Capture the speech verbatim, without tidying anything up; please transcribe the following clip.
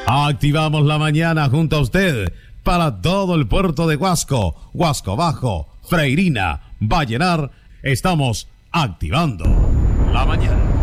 Activamos la mañana junto a usted para todo el puerto de Huasco, Huasco Bajo, Freirina, Vallenar. Estamos activando la mañana.